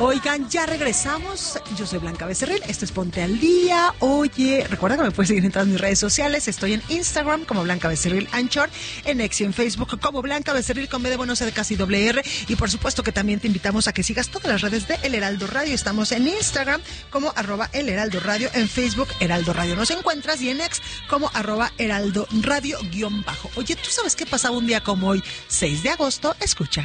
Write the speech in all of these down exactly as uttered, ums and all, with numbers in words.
Oigan, ya regresamos. Yo soy Blanca Becerril, esto es Ponte al Día. Oye, recuerda que me puedes seguir en todas mis redes sociales. Estoy en Instagram como Blanca Becerril Anchor, en X y en Facebook como Blanca Becerril con B de bueno, C de casi doble R. Y por supuesto que también te invitamos a que sigas todas las redes de El Heraldo Radio. Estamos en Instagram como arroba El Heraldo Radio, en Facebook Heraldo Radio nos encuentras y en X como arroba Heraldo Radio guión bajo. Oye, ¿tú sabes qué pasaba un día como hoy, seis de agosto? Escucha.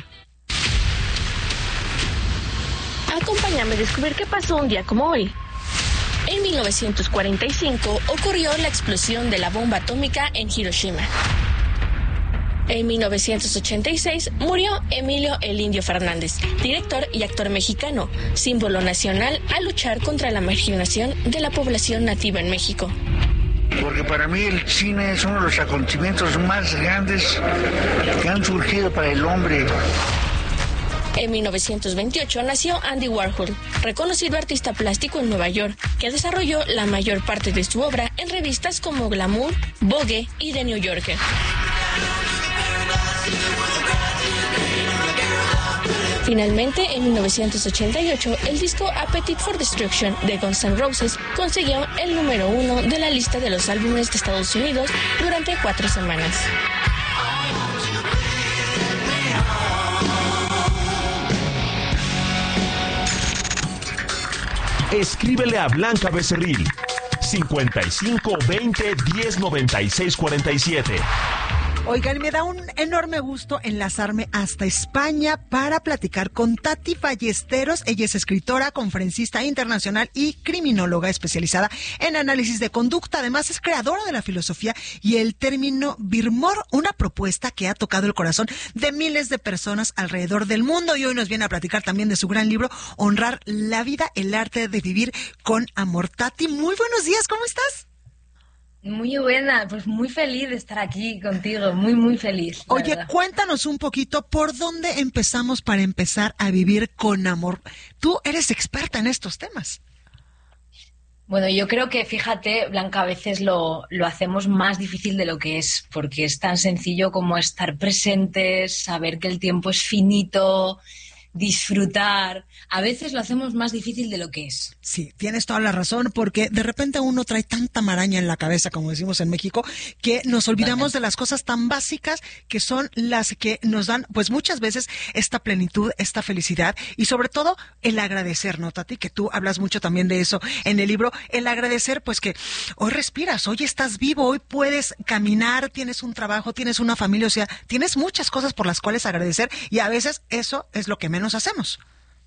Acompáñame a descubrir qué pasó un día como hoy. En mil novecientos cuarenta y cinco ocurrió la explosión de la bomba atómica en Hiroshima. En mil novecientos ochenta y seis murió Emilio El Indio Fernández, director y actor mexicano, símbolo nacional al luchar contra la marginación de la población nativa en México. Porque para mí el cine es uno de los acontecimientos más grandes que han surgido para el hombre. En mil novecientos veintiocho nació Andy Warhol, reconocido artista plástico en Nueva York, que desarrolló la mayor parte de su obra en revistas como Glamour, Vogue y The New Yorker. Finalmente, en mil novecientos ochenta y ocho, el disco Appetite for Destruction de Guns N' Roses consiguió el número uno de la lista de los álbumes de Estados Unidos durante cuatro semanas. Escríbele a Blanca Becerril, cincuenta y cinco veinte diez noventa y seis cuarenta y siete. Oigan, me da un enorme gusto enlazarme hasta España para platicar con Tati Ballesteros. Ella es escritora, conferencista internacional y criminóloga especializada en análisis de conducta. Además, es creadora de la filosofía y el término Birmor, una propuesta que ha tocado el corazón de miles de personas alrededor del mundo. Y hoy nos viene a platicar también de su gran libro, Honrar la vida, el arte de vivir con amor. Tati, muy buenos días, ¿cómo estás? Muy buena, pues muy feliz de estar aquí contigo, muy, muy feliz. Oye, verdad. Cuéntanos un poquito por dónde empezamos para empezar a vivir con amor. Tú eres experta en estos temas. Bueno, yo creo que, fíjate, Blanca, a veces lo, lo hacemos más difícil de lo que es, porque es tan sencillo como estar presentes, saber que el tiempo es finito, disfrutar. A veces lo hacemos más difícil de lo que es. Sí, tienes toda la razón, porque de repente uno trae tanta maraña en la cabeza, como decimos en México, que nos olvidamos de las cosas tan básicas que son las que nos dan, pues muchas veces, esta plenitud, esta felicidad y sobre todo el agradecer, ¿no, Tati? Que tú hablas mucho también de eso en el libro, el agradecer, pues que hoy respiras, hoy estás vivo, hoy puedes caminar, tienes un trabajo, tienes una familia, o sea, tienes muchas cosas por las cuales agradecer y a veces eso es lo que menos hacemos.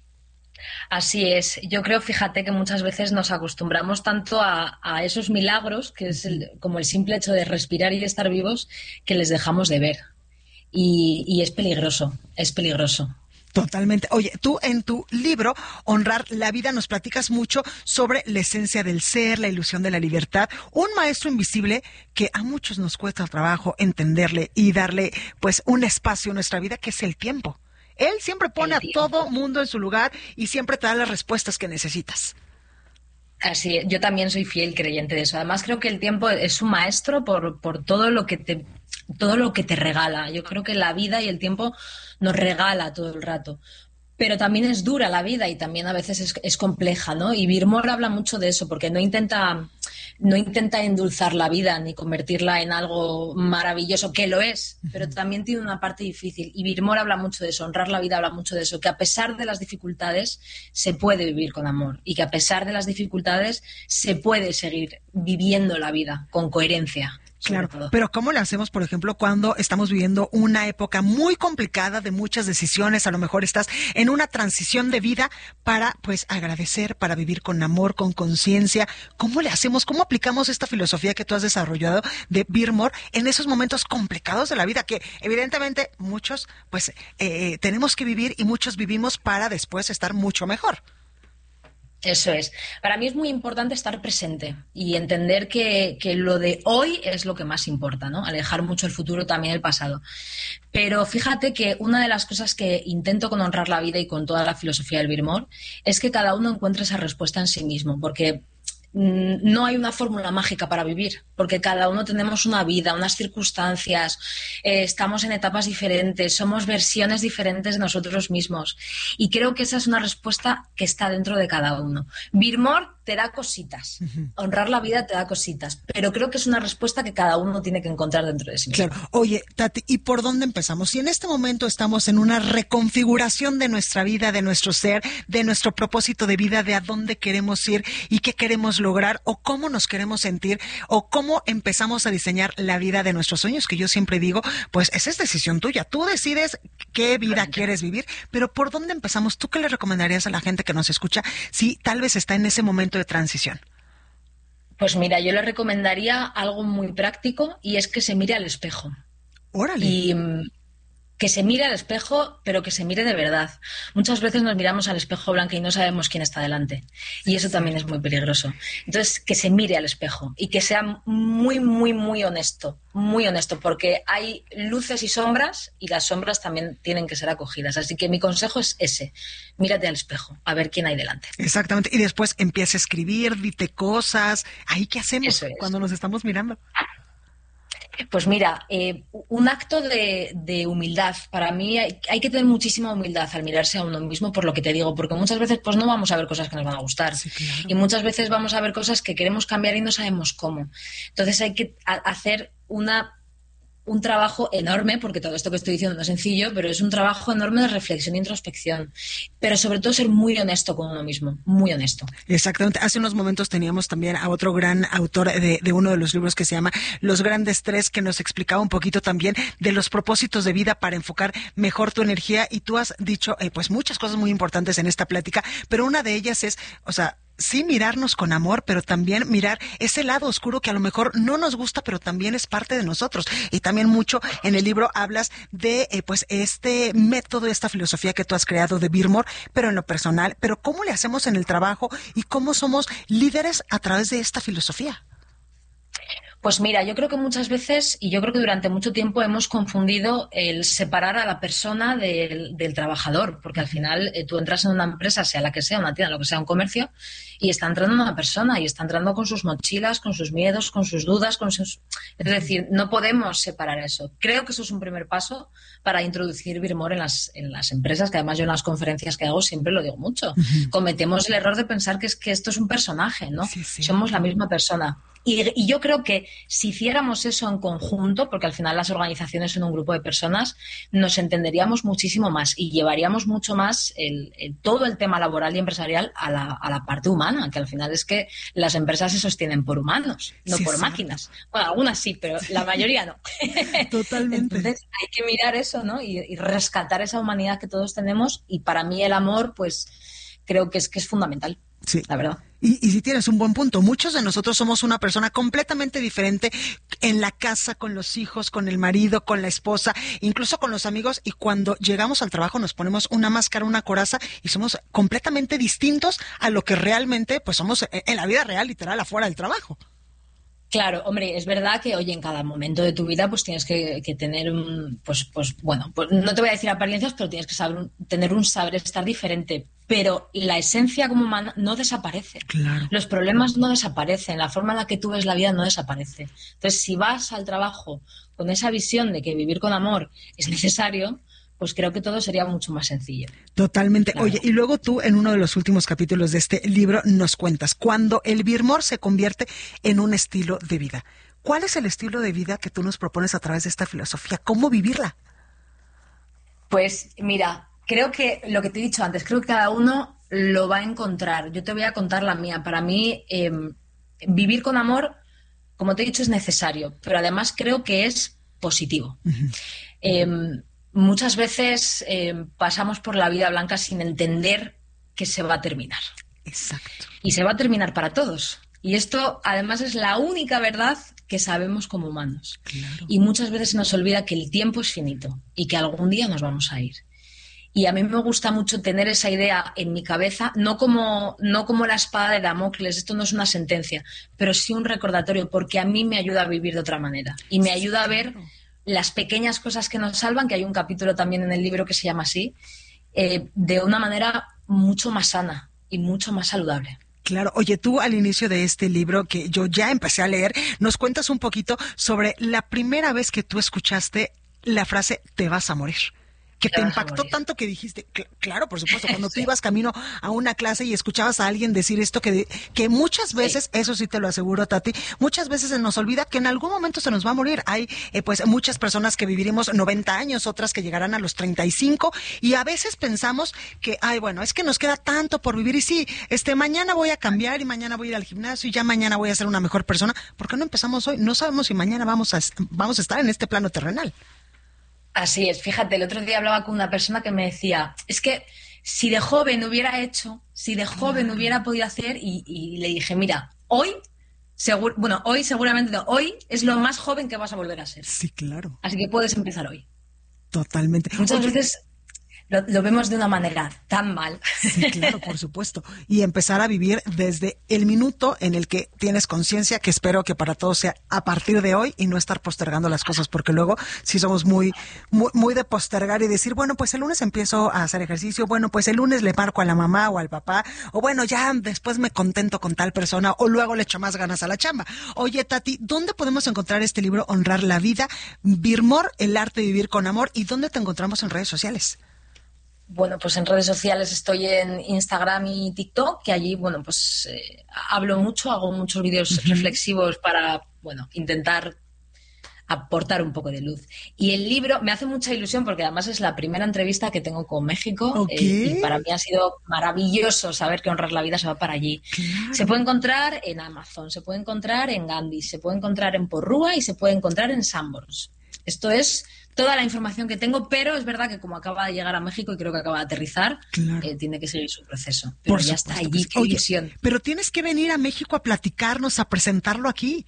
Así es. Yo creo, fíjate, que muchas veces nos acostumbramos tanto a, a esos milagros, que es el, como el simple hecho de respirar y de estar vivos, que les dejamos de ver. Y, y es peligroso, es peligroso. Totalmente. Oye, tú en tu libro, Honrar la vida, nos platicas mucho sobre la esencia del ser, la ilusión de la libertad, un maestro invisible que a muchos nos cuesta trabajo entenderle y darle, pues, un espacio en nuestra vida, que es el tiempo. Él siempre pone a todo mundo en su lugar y siempre te da las respuestas que necesitas. Así es. Yo también soy fiel creyente de eso. Además, creo que el tiempo es un maestro por, por todo lo que te, todo lo que te regala. Yo creo que la vida y el tiempo nos regala todo el rato. Pero también es dura la vida y también a veces es, es compleja, ¿no? Y Birmor habla mucho de eso, porque no intenta, no intenta endulzar la vida ni convertirla en algo maravilloso, que lo es, pero también tiene una parte difícil. Y Birmor habla mucho de eso, Honrar la vida habla mucho de eso, que a pesar de las dificultades se puede vivir con amor y que a pesar de las dificultades se puede seguir viviendo la vida con coherencia. Claro, pero ¿cómo le hacemos, por ejemplo, cuando estamos viviendo una época muy complicada de muchas decisiones? A lo mejor estás en una transición de vida para, pues, agradecer, para vivir con amor, con conciencia. ¿Cómo le hacemos? ¿Cómo aplicamos esta filosofía que tú has desarrollado de Birmor en esos momentos complicados de la vida que, evidentemente, muchos, pues, eh, tenemos que vivir y muchos vivimos para después estar mucho mejor? Eso es. Para mí es muy importante estar presente y entender que, que lo de hoy es lo que más importa, ¿no? Alejar mucho el futuro, también el pasado. Pero fíjate que una de las cosas que intento con Honrar la vida y con toda la filosofía del Birmor es que cada uno encuentre esa respuesta en sí mismo, porque no hay una fórmula mágica para vivir, porque cada uno tenemos una vida, unas circunstancias, eh, estamos en etapas diferentes, somos versiones diferentes de nosotros mismos. Y creo que esa es una respuesta que está dentro de cada uno. Birmor te da cositas, uh-huh. honrar la vida te da cositas, pero creo que es una respuesta que cada uno tiene que encontrar dentro de sí mismo. Claro. Oye, Tati, ¿y por dónde empezamos? Si en este momento estamos en una reconfiguración de nuestra vida, de nuestro ser, de nuestro propósito de vida, de a dónde queremos ir y qué queremos lograr, o cómo nos queremos sentir, o cómo empezamos a diseñar la vida de nuestros sueños, que yo siempre digo, pues esa es decisión tuya. Tú decides qué vida quieres vivir, pero ¿por dónde empezamos? ¿Tú qué le recomendarías a la gente que nos escucha si tal vez está en ese momento de transición? Pues mira, yo le recomendaría algo muy práctico, y es que se mire al espejo. ¡Órale! Y que se mire al espejo, pero que se mire de verdad. Muchas veces nos miramos al espejo, Blanca, y no sabemos quién está delante. Y eso también es muy peligroso. Entonces, que se mire al espejo y que sea muy, muy, muy honesto. Muy honesto, porque hay luces y sombras, y las sombras también tienen que ser acogidas. Así que mi consejo es ese. Mírate al espejo, a ver quién hay delante. Exactamente. Y después empieza a escribir, dite cosas. ¿Ahí qué hacemos es. cuando nos estamos mirando? Pues mira, eh, un acto de, de humildad. Para mí hay, hay que tener muchísima humildad al mirarse a uno mismo, por lo que te digo, porque muchas veces pues no vamos a ver cosas que nos van a gustar. Sí, claro. Y muchas veces vamos a ver cosas que queremos cambiar y no sabemos cómo. Entonces hay que a- hacer una... un trabajo enorme, porque todo esto que estoy diciendo no es sencillo, pero es un trabajo enorme de reflexión e introspección. Pero sobre todo ser muy honesto con uno mismo, muy honesto. Exactamente. Hace unos momentos teníamos también a otro gran autor de, de uno de los libros que se llama Los Grandes Tres, que nos explicaba un poquito también de los propósitos de vida para enfocar mejor tu energía. Y tú has dicho eh, pues muchas cosas muy importantes en esta plática, pero una de ellas es, o sea, sí mirarnos con amor, pero también mirar ese lado oscuro que a lo mejor no nos gusta, pero también es parte de nosotros. Y también mucho en el libro hablas de eh, pues este método, esta filosofía que tú has creado de Birmor, pero en lo personal, pero cómo le hacemos en el trabajo y cómo somos líderes a través de esta filosofía. Pues mira, yo creo que muchas veces, y yo creo que durante mucho tiempo hemos confundido el separar a la persona del, del trabajador, porque al final eh, tú entras en una empresa, sea la que sea, una tienda, lo que sea, un comercio, y está entrando una persona, y está entrando con sus mochilas, con sus miedos, con sus dudas, con sus... Es decir, no podemos separar eso. Creo que eso es un primer paso para introducir Birmor en las, en las empresas, que además yo en las conferencias que hago siempre lo digo mucho. Uh-huh. Cometemos el error de pensar que es que esto es un personaje, ¿no? Sí, sí. Somos la misma persona. Y, y yo creo que si hiciéramos eso en conjunto, porque al final las organizaciones son un grupo de personas, nos entenderíamos muchísimo más y llevaríamos mucho más el, el, todo el tema laboral y empresarial a la, a la parte humana, que al final es que las empresas se sostienen por humanos, no sí, por sí. máquinas. Bueno, algunas sí, pero la mayoría no. Totalmente. Entonces hay que mirar eso, ¿no? Y, y rescatar esa humanidad que todos tenemos, y para mí el amor, pues creo que es, que es fundamental. Sí. La verdad. Y, y si tienes un buen punto, muchos de nosotros somos una persona completamente diferente en la casa, con los hijos, con el marido, con la esposa, incluso con los amigos, y cuando llegamos al trabajo nos ponemos una máscara, una coraza, y somos completamente distintos a lo que realmente pues somos en la vida real, literal, afuera del trabajo. Claro, hombre, es verdad que, oye, en cada momento de tu vida pues tienes que, que tener un, pues, pues bueno, pues no te voy a decir apariencias, pero tienes que saber tener un saber estar diferente. Pero la esencia como humana no desaparece. Claro. Los problemas no desaparecen, la forma en la que tú ves la vida no desaparece. Entonces, si vas al trabajo con esa visión de que vivir con amor es necesario, pues creo que todo sería mucho más sencillo. Totalmente. Claro. Oye, y luego tú en uno de los últimos capítulos de este libro nos cuentas, cuando el Birmor se convierte en un estilo de vida. ¿Cuál es el estilo de vida que tú nos propones a través de esta filosofía? ¿Cómo vivirla? Pues mira, creo que lo que te he dicho antes, creo que cada uno lo va a encontrar. Yo te voy a contar la mía. Para mí, eh, vivir con amor, como te he dicho, es necesario, pero además creo que es positivo. Uh-huh. Eh, muchas veces eh, pasamos por la vida, Blanca, sin entender que se va a terminar. Exacto. Y se va a terminar para todos. Y esto, además, es la única verdad que sabemos como humanos. Claro. Y muchas veces se nos olvida que el tiempo es finito y que algún día nos vamos a ir. Y a mí me gusta mucho tener esa idea en mi cabeza, no como, no como la espada de Damocles, esto no es una sentencia, pero sí un recordatorio, porque a mí me ayuda a vivir de otra manera. Y me ayuda a ver las pequeñas cosas que nos salvan, que hay un capítulo también en el libro que se llama así, eh, de una manera mucho más sana y mucho más saludable. claro. Oye, tú al inicio de este libro que yo ya empecé a leer, nos cuentas un poquito sobre la primera vez que tú escuchaste la frase "te vas a morir", que te, te impactó tanto que dijiste, cl- claro, por supuesto, cuando sí. tú ibas camino a una clase y escuchabas a alguien decir esto, que, que muchas veces, sí. eso sí te lo aseguro, Tati, muchas veces se nos olvida que en algún momento se nos va a morir. Hay eh, pues muchas personas que viviremos noventa años, otras que llegarán a los treinta y cinco, y a veces pensamos que, ay, bueno, es que nos queda tanto por vivir, y sí, este, mañana voy a cambiar y mañana voy a ir al gimnasio y ya mañana voy a ser una mejor persona. ¿Por qué no empezamos hoy? No sabemos si mañana vamos a, vamos a estar en este plano terrenal. Así es, fíjate, el otro día hablaba con una persona que me decía, es que si de joven hubiera hecho, si de joven hubiera podido hacer, y, y le dije, mira, hoy, seguro, bueno, hoy seguramente no, hoy es lo más joven que vas a volver a ser. Sí, claro. Así que puedes empezar hoy. Totalmente. Muchas Oye, veces lo, lo vemos de una manera tan mal. Sí, claro, por supuesto. Y empezar a vivir desde el minuto en el que tienes conciencia, que espero que para todos sea a partir de hoy, y no estar postergando las cosas, porque luego sí somos muy, muy, muy de postergar y decir, bueno, pues el lunes empiezo a hacer ejercicio, bueno, pues el lunes le marco a la mamá o al papá, o bueno, ya después me contento con tal persona, o luego le echo más ganas a la chamba. Oye, Tati, ¿dónde podemos encontrar este libro, Honrar la Vida, Birmor, el arte de vivir con amor, y dónde te encontramos en redes sociales? Bueno, pues en redes sociales estoy en Instagram y TikTok, que allí, bueno, pues eh, hablo mucho, hago muchos vídeos uh-huh. reflexivos para, bueno, intentar aportar un poco de luz. Y el libro me hace mucha ilusión porque además es la primera entrevista que tengo con México. Okay. eh, y para mí ha sido maravilloso saber que Honrar la Vida se va para allí. Claro. Se puede encontrar en Amazon, se puede encontrar en Gandhi, se puede encontrar en Porrúa y se puede encontrar en Sanborns. Esto es toda la información que tengo, pero es verdad que como acaba de llegar a México y creo que acaba de aterrizar, claro. eh, tiene que seguir su proceso. Pero Por ya está allí, qué Oye, ilusión. Pero tienes que venir a México a platicarnos, a presentarlo aquí.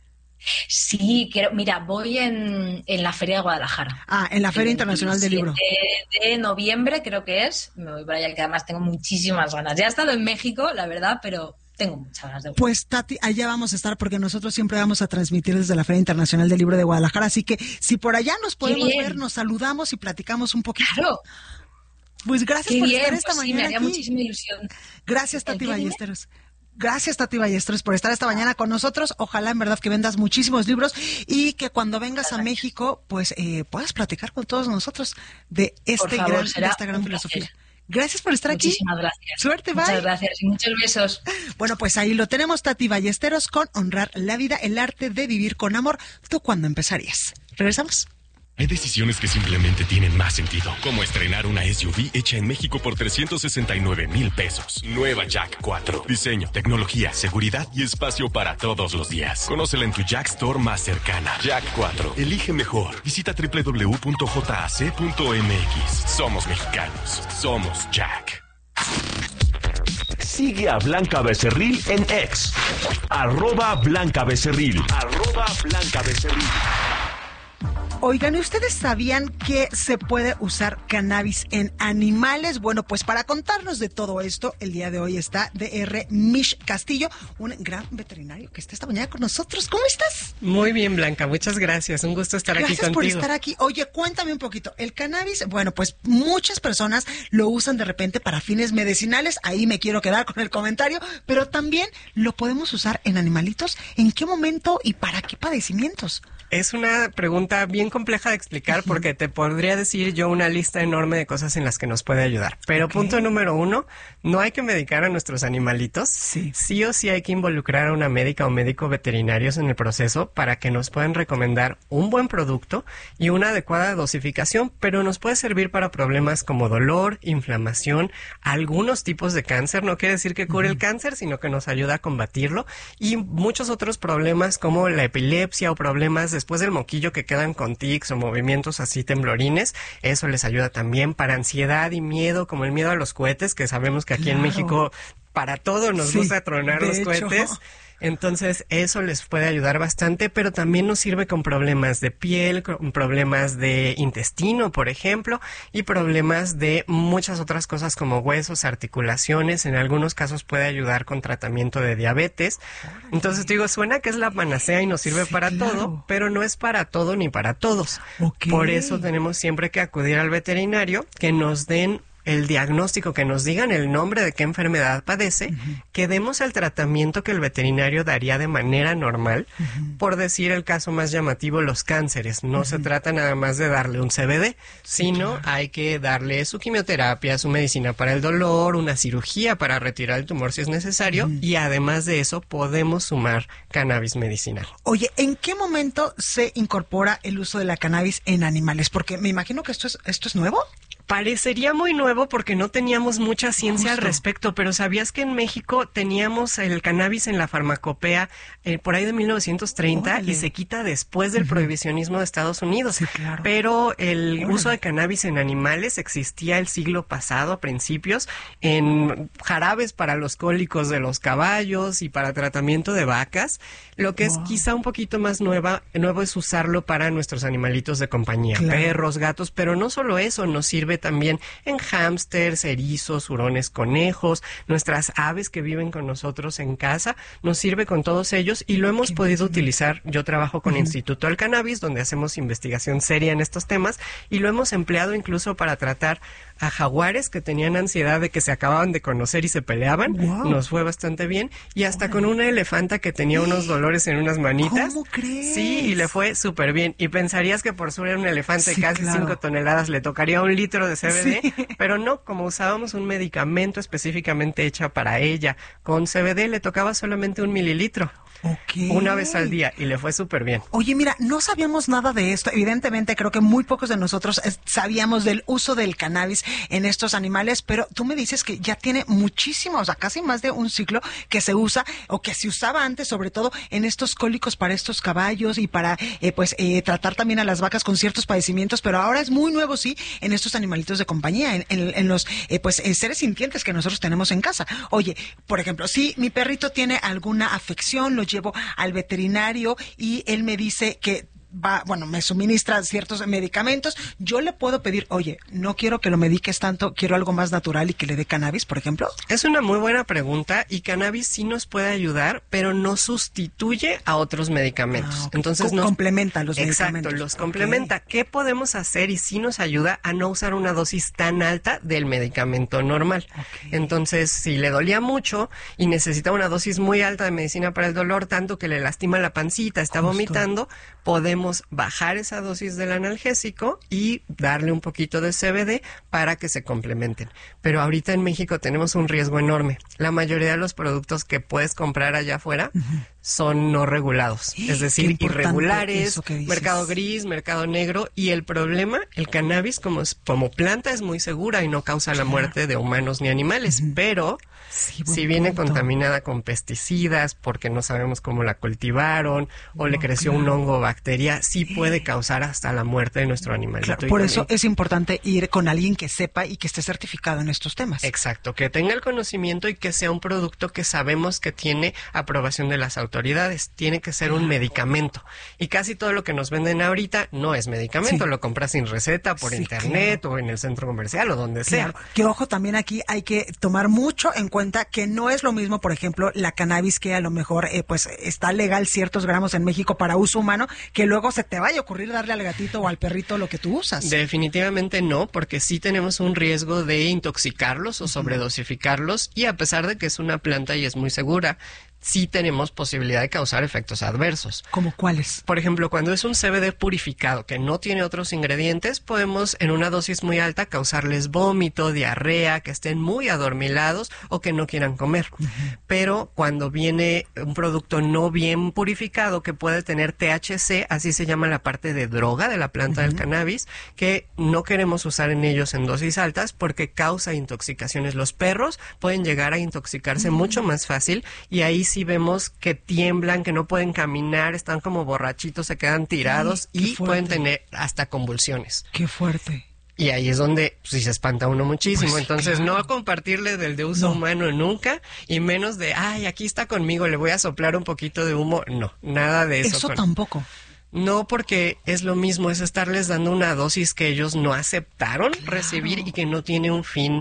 Sí, quiero, mira, voy en, en la Feria de Guadalajara. Ah, en la Feria Internacional del Libro. De, de noviembre creo que es, me voy para allá, que además tengo muchísimas ganas. Ya he estado en México, la verdad, pero tengo muchas ganas de volver. Pues Tati, allá vamos a estar porque nosotros siempre vamos a transmitir desde la Feria Internacional del Libro de Guadalajara, así que si por allá nos podemos ver, nos saludamos y platicamos un poquito. Claro. Pues gracias Qué por bien, estar esta pues mañana sí, me haría aquí. Muchísima ilusión. Gracias, Tati Ballesteros. Gracias, Tati Ballesteros, por estar esta mañana con nosotros. Ojalá en verdad que vendas muchísimos libros y que cuando vengas a México, pues eh, puedas platicar con todos nosotros de este favor, gran, de esta gran filosofía. Placer. Gracias por estar Muchísimas aquí. Muchísimas gracias. Suerte, bye. Muchas gracias y muchos besos. Bueno, pues ahí lo tenemos, Tati Ballesteros, con Honrar la Vida, el arte de vivir con amor. ¿Tú cuándo empezarías? ¿Regresamos? Hay decisiones que simplemente tienen más sentido, como estrenar una S U V hecha en México por trescientos sesenta y nueve mil pesos. Nueva Jack cuatro. Diseño, tecnología, seguridad y espacio para todos los días. Conócela en tu Jack Store más cercana. Jack cuatro. Elige mejor. Visita doble u doble u doble u punto j a c punto m x. Somos mexicanos. Somos Jack. Sigue a Blanca Becerril en X. Arroba Blanca Becerril. Arroba Blanca Becerril. Oigan, ¿y ustedes sabían que se puede usar cannabis en animales? Bueno, pues para contarnos de todo esto, el día de hoy está D R Mish Castillo, un gran veterinario que está esta mañana con nosotros. ¿Cómo estás? Muy bien, Blanca, muchas gracias. Un gusto estar gracias aquí contigo. Gracias por estar aquí. Oye, cuéntame un poquito. El cannabis, bueno, pues muchas personas lo usan de repente para fines medicinales. Ahí me quiero quedar con el comentario, pero también lo podemos usar en animalitos. ¿En qué momento y para qué padecimientos? Es una pregunta bien compleja de explicar porque te podría decir yo una lista enorme de cosas en las que nos puede ayudar. Pero okay. Punto número uno, no hay que medicar a nuestros animalitos. Sí. Sí o sí hay que involucrar a una médica o médico veterinarios en el proceso para que nos puedan recomendar un buen producto y una adecuada dosificación, pero nos puede servir para problemas como dolor, inflamación, algunos tipos de cáncer. No quiere decir que cure uh-huh. el cáncer, sino que nos ayuda a combatirlo, y muchos otros problemas como la epilepsia o problemas después del moquillo que quedan con tics o movimientos así temblorines. Eso les ayuda también para ansiedad y miedo, como el miedo a los cohetes, que sabemos que aquí claro. en México para todo nos sí, gusta tronar los hecho. cohetes. Entonces eso les puede ayudar bastante, pero también nos sirve con problemas de piel, con problemas de intestino, por ejemplo, y problemas de muchas otras cosas como huesos, articulaciones. En algunos casos puede ayudar con tratamiento de diabetes. Entonces digo, suena que es la panacea y nos sirve sí, para claro. todo, pero no es para todo ni para todos. Okay. Por eso tenemos siempre que acudir al veterinario, que nos den el diagnóstico, que nos digan el nombre de qué enfermedad padece, uh-huh. que demos el tratamiento que el veterinario daría de manera normal, uh-huh. por decir el caso más llamativo, los cánceres. No uh-huh. se trata nada más de darle un C B D, sí, sino claro. hay que darle su quimioterapia, su medicina para el dolor, una cirugía para retirar el tumor si es necesario, uh-huh. y además de eso podemos sumar cannabis medicinal. Oye, ¿en qué momento se incorpora el uso de la cannabis en animales? Porque me imagino que esto es, esto es nuevo. Parecería muy nuevo porque no teníamos mucha ciencia Justo. al respecto, pero ¿sabías que en México teníamos el cannabis en la farmacopea eh, por ahí de mil novecientos treinta Órale. Y se quita después del uh-huh. prohibicionismo de Estados Unidos? Sí, claro. Pero el Órale. uso de cannabis en animales existía el siglo pasado, a principios, en jarabes para los cólicos de los caballos y para tratamiento de vacas. Lo que wow. es quizá un poquito más nueva, nuevo es usarlo para nuestros animalitos de compañía, claro. perros, gatos, pero no solo eso, nos sirve también en hámsters, erizos, hurones, conejos, nuestras aves que viven con nosotros en casa, nos sirve con todos ellos y lo hemos Qué podido bien. utilizar. Yo trabajo con uh-huh. Instituto del Cannabis, donde hacemos investigación seria en estos temas y lo hemos empleado incluso para tratar a jaguares que tenían ansiedad de que se acababan de conocer y se peleaban. Wow. Nos fue bastante bien. Y hasta Órale. con una elefanta que tenía unos dolores en unas manitas. ¿Cómo crees? Sí, y le fue súper bien. Y pensarías que por ser un elefante sí, de casi claro. cinco toneladas le tocaría un litro de C B D, sí. pero no, como usábamos un medicamento específicamente hecho para ella, con C B D le tocaba solamente un mililitro. Okay. Una vez al día y le fue súper bien. Oye, mira, no sabíamos nada de esto. Evidentemente, creo que muy pocos de nosotros es, sabíamos del uso del cannabis en estos animales, pero tú me dices que ya tiene muchísimo, o sea, casi más de un siglo que se usa, o que se usaba antes, sobre todo en estos cólicos para estos caballos y para, eh, pues, eh, tratar también a las vacas con ciertos padecimientos, pero ahora es muy nuevo, sí, en estos animalitos de compañía, en, en, en los, eh, pues, eh, seres sintientes que nosotros tenemos en casa. Oye, por ejemplo, si mi perrito tiene alguna afección, lo llevo al veterinario y él me dice que va, bueno, me suministra ciertos medicamentos, yo le puedo pedir, oye, no quiero que lo mediques tanto, quiero algo más natural y que le dé cannabis, por ejemplo. Es una muy buena pregunta y cannabis sí nos puede ayudar, pero no sustituye a otros medicamentos. Ah, okay. Entonces Co- nos complementa los Exacto, medicamentos. los complementa. Okay. ¿Qué podemos hacer y sí nos ayuda a no usar una dosis tan alta del medicamento normal? Okay. Entonces, si le dolía mucho y necesita una dosis muy alta de medicina para el dolor, tanto que le lastima la pancita, está Justo. vomitando, podemos bajar esa dosis del analgésico y darle un poquito de C B D para que se complementen. Pero ahorita en México tenemos un riesgo enorme. La mayoría de los productos que puedes comprar allá afuera uh-huh. son no regulados, es decir, irregulares, mercado gris, mercado negro, y el problema, el cannabis como, como planta es muy segura y no causa la muerte de humanos ni animales, uh-huh. pero sí, si viene punto. contaminada con pesticidas porque no sabemos cómo la cultivaron o no, le creció claro. un hongo o bacteria, sí puede causar hasta la muerte de nuestro animalito. Claro, por eso es importante ir con alguien que sepa y que esté certificado en estos temas. Exacto, que tenga el conocimiento y que sea un producto que sabemos que tiene aprobación de las autoridades. Tiene que ser un medicamento. Y casi todo lo que nos venden ahorita no es medicamento. Sí. Lo compras sin receta, por sí, internet claro. o en el centro comercial o donde claro. sea. Que ojo, también aquí hay que tomar mucho en cuenta que no es lo mismo, por ejemplo, la cannabis, que a lo mejor eh, pues está legal ciertos gramos en México para uso humano, que luego se te vaya a ocurrir darle al gatito o al perrito lo que tú usas. Definitivamente no, porque sí tenemos un riesgo de intoxicarlos o uh-huh. sobredosificarlos, y a pesar de que es una planta y es muy segura, sí tenemos posibilidad de causar efectos adversos. ¿Cómo cuáles? Por ejemplo, cuando es un C B D purificado que no tiene otros ingredientes, podemos en una dosis muy alta causarles vómito, diarrea, que estén muy adormilados o que no quieran comer. Uh-huh. Pero cuando viene un producto no bien purificado que puede tener T H C, así se llama la parte de droga de la planta uh-huh. del cannabis, que no queremos usar en ellos en dosis altas porque causa intoxicaciones. Los perros pueden llegar a intoxicarse uh-huh. mucho más fácil, y ahí sí vemos que tiemblan, que no pueden caminar, están como borrachitos, se quedan tirados sí, y fuerte. Pueden tener hasta convulsiones. ¡Qué fuerte! Y ahí es donde pues, sí se espanta uno muchísimo. Pues, Entonces, claro. no compartirle del de uso no. humano nunca, y menos de, ay, aquí está conmigo, le voy a soplar un poquito de humo. No, nada de eso. Eso con... tampoco. No, porque es lo mismo, es estarles dando una dosis que ellos no aceptaron claro. recibir y que no tiene un fin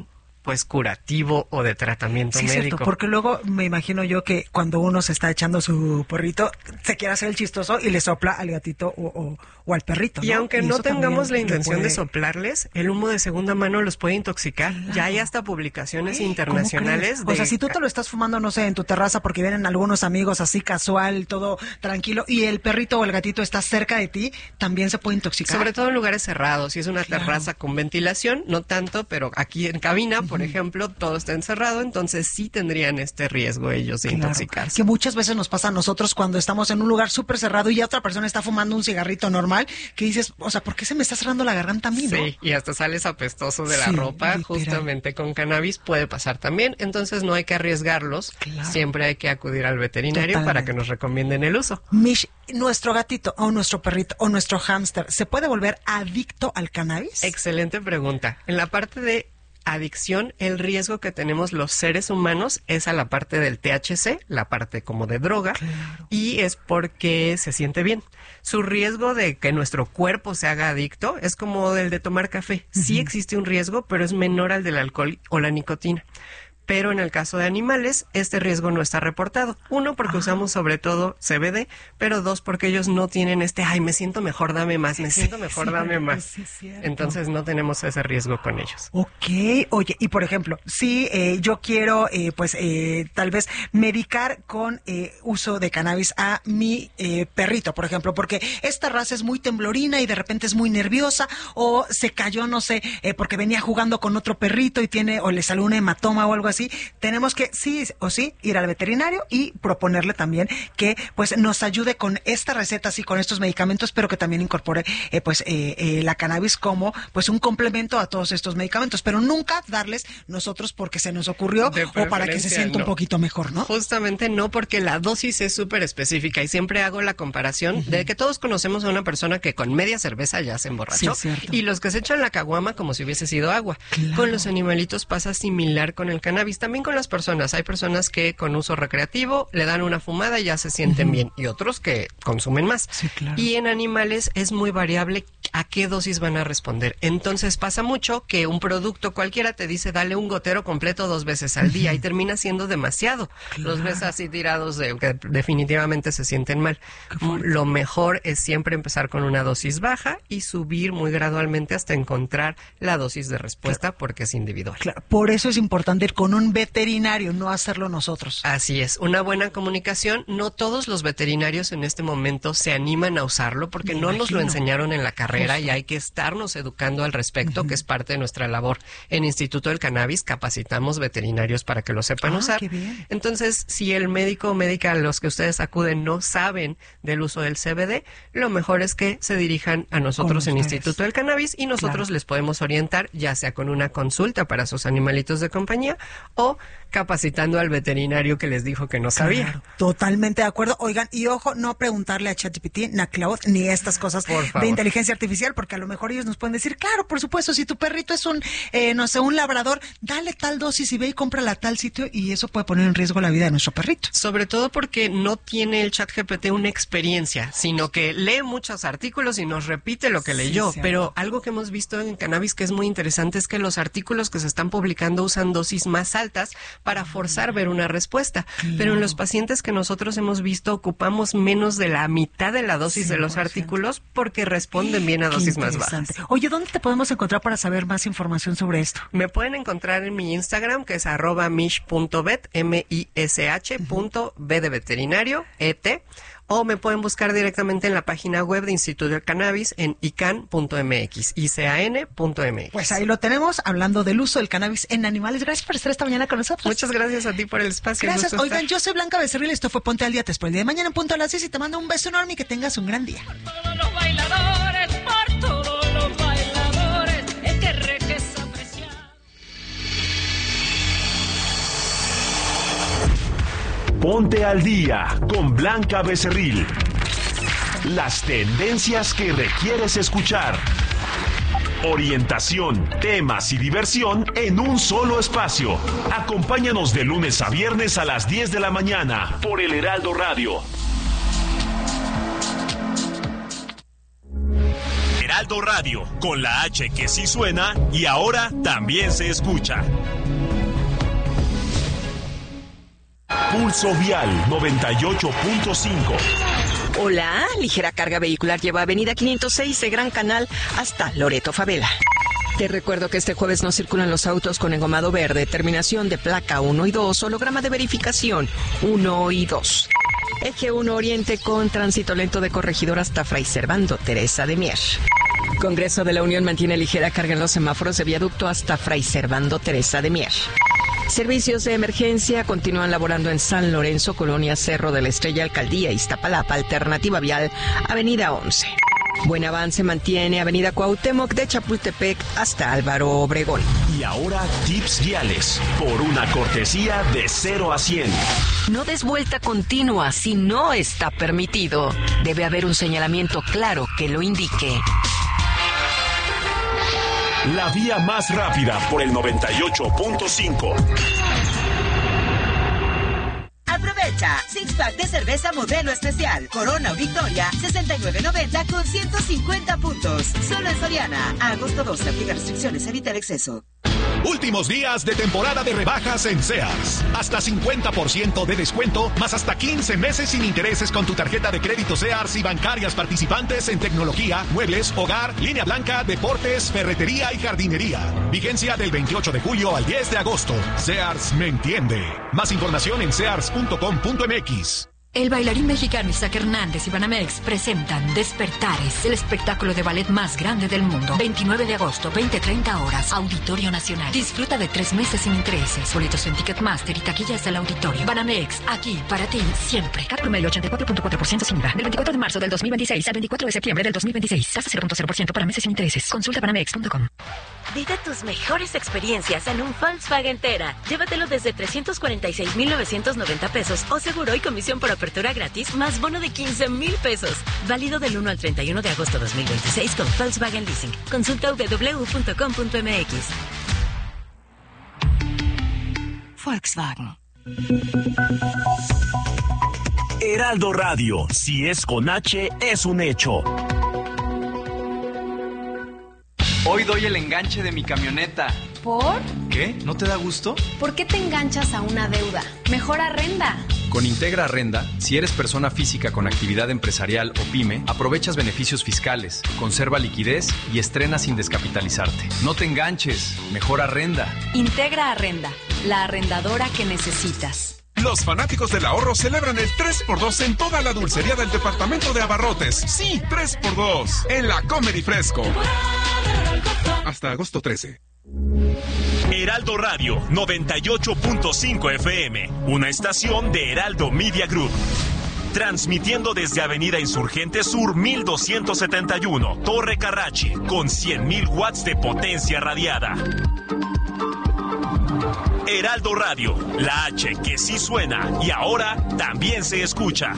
pues curativo o de tratamiento sí, médico. Cierto, porque luego me imagino yo que cuando uno se está echando su porrito, se quiere hacer el chistoso y le sopla al gatito o, o, o al perrito, ¿no? Y aunque y no tengamos la intención puede... de soplarles, el humo de segunda mano los puede intoxicar. Claro. Ya hay hasta publicaciones internacionales de... O sea, si tú te lo estás fumando, no sé, en tu terraza porque vienen algunos amigos así casual, todo tranquilo, y el perrito o el gatito está cerca de ti, también se puede intoxicar. Sobre todo en lugares cerrados. Si es una claro. terraza con ventilación, no tanto, pero aquí en cabina, uh-huh. por ejemplo, todo está encerrado, entonces sí tendrían este riesgo ellos de claro. intoxicarse. Que muchas veces nos pasa a nosotros cuando estamos en un lugar súper cerrado y ya otra persona está fumando un cigarrito normal, que dices, o sea, ¿por qué se me está cerrando la garganta a mí, no? Sí, y hasta sales apestoso de la sí, ropa, literal. Justamente con cannabis puede pasar también, entonces no hay que arriesgarlos, claro. siempre hay que acudir al veterinario Totalmente. Para que nos recomienden el uso. Mish, nuestro gatito o nuestro perrito o nuestro hámster, ¿se puede volver adicto al cannabis? Excelente pregunta. En la parte de adicción, el riesgo que tenemos los seres humanos es a la parte del T H C, la parte como de droga, claro. y es porque se siente bien. Su riesgo de que nuestro cuerpo se haga adicto es como el de tomar café. Uh-huh. Sí existe un riesgo, pero es menor al del alcohol o la nicotina. Pero en el caso de animales, este riesgo no está reportado. Uno, porque ah. usamos sobre todo C B D, pero dos, porque ellos no tienen este, ay, me siento mejor, dame más, me siento mejor, sí, dame más. Sí, Entonces no tenemos ese riesgo con ellos. Ok, oye, y por ejemplo, si eh, yo quiero, eh, pues, eh, tal vez medicar con eh, uso de cannabis a mi eh, perrito, por ejemplo, porque esta raza es muy temblorina y de repente es muy nerviosa, o se cayó, no sé, eh, porque venía jugando con otro perrito y tiene, o le salió un hematoma o algo así. Sí, tenemos que sí o sí ir al veterinario y proponerle también que pues nos ayude con esta receta, sí, con estos medicamentos, pero que también incorpore eh, pues eh, eh, la cannabis como pues un complemento a todos estos medicamentos, pero nunca darles nosotros porque se nos ocurrió o para que se sienta no. un poquito mejor, ¿no? Justamente no, porque la dosis es súper específica y siempre hago la comparación uh-huh. de que todos conocemos a una persona que con media cerveza ya se emborrachó sí, y los que se echan la caguama como si hubiese sido agua. Claro. Con los animalitos pasa similar con el cannabis. También con las personas. Hay personas que con uso recreativo le dan una fumada y ya se sienten uh-huh. bien. Y otros que consumen más. Sí, claro. Y en animales es muy variable a qué dosis van a responder. Entonces pasa mucho que un producto cualquiera te dice dale un gotero completo dos veces al día uh-huh. y termina siendo demasiado. Claro. Los ves así tirados de que definitivamente se sienten mal. Lo mejor es siempre empezar con una dosis baja y subir muy gradualmente hasta encontrar la dosis de respuesta claro. porque es individual. Claro. Por eso es importante ir con un veterinario, no hacerlo nosotros. Así es, una buena comunicación. No todos los veterinarios en este momento se animan a usarlo porque Me no imagino. Nos lo enseñaron en la carrera Justo. Y hay que estarnos educando al respecto, uh-huh. que es parte de nuestra labor. En Instituto del Cannabis capacitamos veterinarios para que lo sepan ah, usar. Qué bien. Entonces, si el médico o médica a los que ustedes acuden no saben del uso del C B D, lo mejor es que se dirijan a nosotros en Instituto del Cannabis y nosotros claro. les podemos orientar, ya sea con una consulta para sus animalitos de compañía o capacitando al veterinario que les dijo que no sabía. Claro, totalmente de acuerdo. Oigan, y ojo, no preguntarle a ChatGPT, ni a Claude, ni estas cosas de inteligencia artificial, porque a lo mejor ellos nos pueden decir, claro, por supuesto, si tu perrito es un, eh, no sé, un labrador, dale tal dosis y ve y cómprala a tal sitio y eso puede poner en riesgo la vida de nuestro perrito. Sobre todo porque no tiene el ChatGPT una experiencia, sino que lee muchos artículos y nos repite lo que leyó. Sí, pero algo que hemos visto en cannabis que es muy interesante es que los artículos que se están publicando usan dosis más altas para forzar ver una respuesta. Claro. Pero en los pacientes que nosotros hemos visto ocupamos menos de la mitad de la dosis cien por ciento de los artículos porque responden bien a dosis más bajas. Oye, ¿dónde te podemos encontrar para saber más información sobre esto? Me pueden encontrar en mi Instagram, que es arroba mish punto vet, M I S H punto B de veterinario, E T, o me pueden buscar directamente en la página web de Instituto del Cannabis en i can punto m x, i c a n punto m x. Pues ahí lo tenemos, hablando del uso del cannabis en animales. Gracias por estar esta mañana con nosotros. Muchas gracias a ti por el espacio. Gracias. Oigan, estar. Yo soy Blanca Becerril, esto fue Ponte al Día. Te espero el día de mañana en punto a las diez y te mando un beso enorme y que tengas un gran día. Por todos los bailadores, por todos los bailadores, es que re que es apreciado. Ponte al Día con Blanca Becerril. Las tendencias que requieres escuchar. Orientación, temas y diversión en un solo espacio. Acompáñanos de lunes a viernes a las diez de la mañana por El Heraldo Radio. Heraldo Radio, con la H que sí suena y ahora también se escucha. Pulso Vial noventa y ocho punto cinco. Hola, ligera carga vehicular lleva Avenida quinientos seis de Gran Canal hasta Loreto Favela. Te recuerdo que este jueves no circulan los autos con engomado verde, terminación de placa uno y dos, holograma de verificación uno y dos. Eje uno Oriente con tránsito lento de Corregidor hasta Fray Servando Teresa de Mier. Congreso de la Unión mantiene ligera carga en los semáforos de viaducto hasta Fray Servando Teresa de Mier. Servicios de emergencia continúan laborando en San Lorenzo, Colonia Cerro de la Estrella, Alcaldía Iztapalapa, Alternativa Vial, Avenida once. Buen avance mantiene Avenida Cuauhtémoc de Chapultepec hasta Álvaro Obregón. Y ahora tips viales por una cortesía de cero a cien. No des vuelta continua si no está permitido. Debe haber un señalamiento claro que lo indique. La vía más rápida por el noventa y ocho punto cinco. Aprovecha, six pack de cerveza modelo especial, Corona o Victoria, sesenta y nueve noventa con ciento cincuenta puntos. Solo en Soriana. A agosto doce, aplica restricciones, evita el exceso. Últimos días de temporada de rebajas en Sears. Hasta cincuenta por ciento de descuento, más hasta quince meses sin intereses con tu tarjeta de crédito Sears y bancarias participantes en tecnología, muebles, hogar, línea blanca, deportes, ferretería y jardinería. Vigencia del veintiocho de julio al diez de agosto. Sears me entiende. Más información en sears punto com punto m x. El bailarín mexicano Isaac Hernández y Banamex presentan Despertares, el espectáculo de ballet más grande del mundo. veintinueve de agosto, veinte treinta horas, Auditorio Nacional. Disfruta de tres meses sin intereses. Boletos en Ticketmaster y taquillas del auditorio. Banamex, aquí para ti siempre. Cat promedio ochenta y cuatro punto cuatro por ciento sin I V A. Del veinticuatro de marzo del dos mil veintiséis al veinticuatro de septiembre del dos mil veintiséis. Tasa cero punto cero por ciento para meses sin intereses. Consulta banamex punto com. Vive tus mejores experiencias en un Volkswagen Tera. Llévatelo desde trescientos cuarenta y seis mil novecientos noventa pesos o seguro y comisión por apertura gratis más bono de quince mil pesos. Válido del uno al treinta y uno de agosto de dos mil veintiséis con Volkswagen Leasing. Consulta w w w punto com punto m x. Volkswagen. Heraldo Radio, si es con H, es un hecho. Hoy doy el enganche de mi camioneta. ¿Por? ¿Qué? ¿No te da gusto? ¿Por qué te enganchas a una deuda? Mejor arrenda. Con Integra Arrenda, si eres persona física con actividad empresarial o pyme, aprovechas beneficios fiscales, conserva liquidez y estrena sin descapitalizarte. No te enganches, mejor arrenda. Integra Arrenda, la arrendadora que necesitas. Los fanáticos del ahorro celebran el tres por dos en toda la dulcería del departamento de abarrotes. Sí, tres por dos en la Comedy Fresco. Hasta agosto trece. Heraldo Radio noventa y ocho punto cinco F M, una estación de Heraldo Media Group. Transmitiendo desde Avenida Insurgente Sur mil doscientos setenta y uno, Torre Carrachi, con cien mil watts de potencia radiada. Heraldo Radio, la H que sí suena y ahora también se escucha.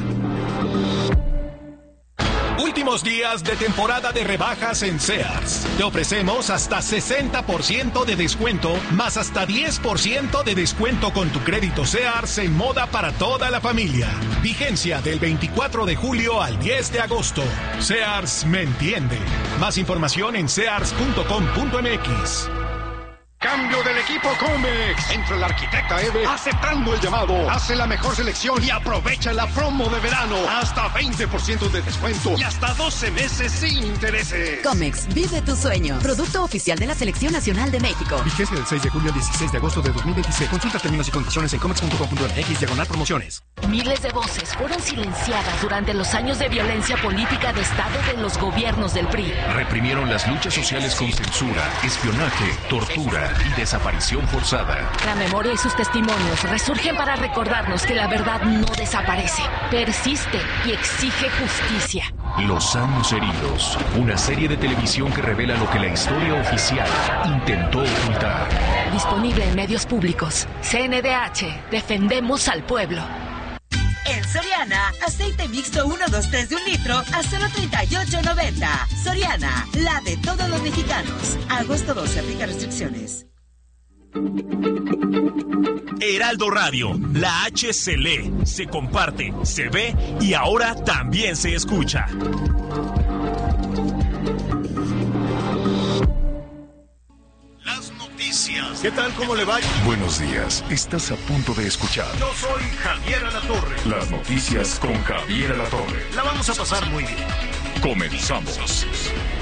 Últimos días de temporada de rebajas en Sears. Te ofrecemos hasta sesenta por ciento de descuento, más hasta diez por ciento de descuento con tu crédito Sears en moda para toda la familia. Vigencia del veinticuatro de julio al diez de agosto. Sears me entiende. Más información en sears punto com punto m x. Cambio del equipo Comex. Entra la arquitecta Eve aceptando el llamado. Hace la mejor selección y aprovecha la promo de verano. Hasta veinte por ciento de descuento y hasta doce meses sin intereses. Comex, vive tu sueño. Producto oficial de la Selección Nacional de México. Vigencia del seis de julio al dieciséis de agosto de dos mil veintiséis. Consulta términos y condiciones en comex punto com punto m x diagonal promociones. Miles de voces fueron silenciadas durante los años de violencia política de Estado de los gobiernos del P R I. Reprimieron las luchas sociales con censura, espionaje, tortura y desaparición forzada. La memoria y sus testimonios resurgen para recordarnos que la verdad no desaparece, persiste y exige justicia. Los años heridos, una serie de televisión que revela lo que la historia oficial intentó ocultar. Disponible en medios públicos. C N D H, defendemos al pueblo. En Soriana, aceite mixto uno, dos, tres de un litro a solo treinta y ocho noventa. Soriana, la de todos los mexicanos. Agosto doce, aplica restricciones. Heraldo Radio, la H se lee, se comparte, se ve y ahora también se escucha. Las noticias ¿Qué tal? ¿Cómo le va? Buenos días. Estás a punto de escuchar Yo soy Javier Alatorre. las noticias con Javier Alatorre. La vamos a pasar muy bien. Comenzamos.